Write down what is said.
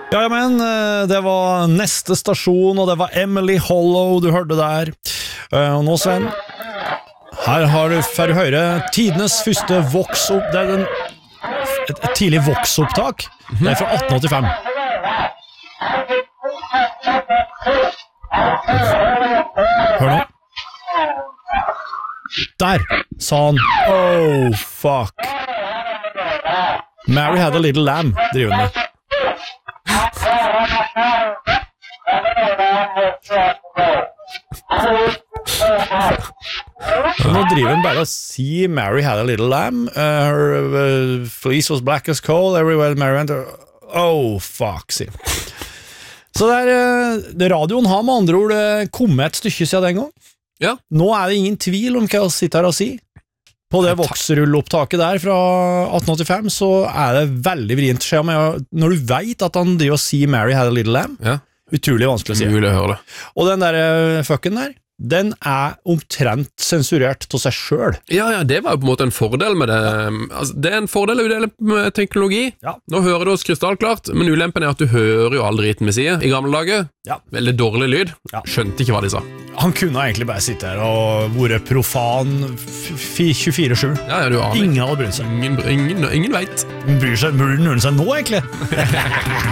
Ja, men det var neste stasjon, og det var Emily Hollow du hørte der. Og nå, Sven, her har du for høyre tidenes første voksopp. Det er et tidlig voksopptak. Det er fra 1885. Hør nå. Der sa han oh fuck Mary had a little lamb driver han med. Nå driver han bare å si Mary had a little lamb, her fleece was black as coal, everywhere Mary went, oh fuck, sier så der, radioen har med andre ord kommet et stykke siden den gang. Ja. Nå er det ingen tvil om hva jeg sitter her og sier. På det voksrullopptaket der fra 1885 så er det veldig vrient skje med, når du vet at han driver og sier Mary had a little lamb, utrolig vanskelig å si. Mulig å høre det. Og den der fucken der, den er omtrent sensurert til seg selv. Ja, det var jo på en måte en fordel med det. Altså, det er en fordel å udele med teknologi. Ja. Nå hører du oss krystallklart, men ulempen er at du hører jo aldri hiten vi sier. I gamle dager, veldig dårlig lyd. Skjønte ikke hva de sa. Han kunne egentlig bare sitte her og vært profan 24/7. Ja, du aner. Ingen hadde brydd seg. Ingen vet. Bryr noen seg nå, egentlig?